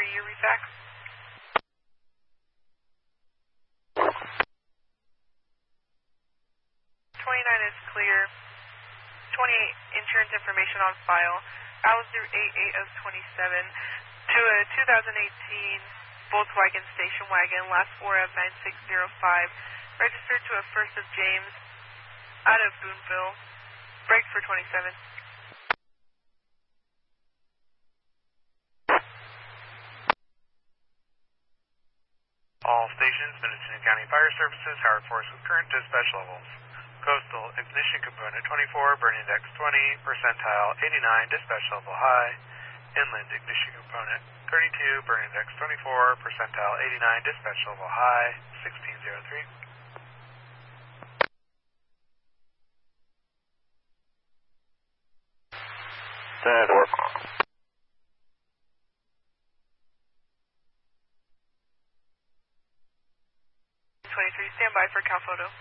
your refax. 29 is clear. 28 insurance information on file. Hours through 8/8 of 27 to a 2018 Volkswagen station wagon, last four of 9605, registered to a First of James out of Boonville. Break for 27. All stations, Mendocino County Fire Services, Howard Forest with current dispatch levels. Coastal ignition component 24, burn index 20, percentile 89, dispatch level high. Inland ignition component 32, burn index 24, percentile 89, dispatch level high, 1603. Stand work. 23, stand by for Cal Photo.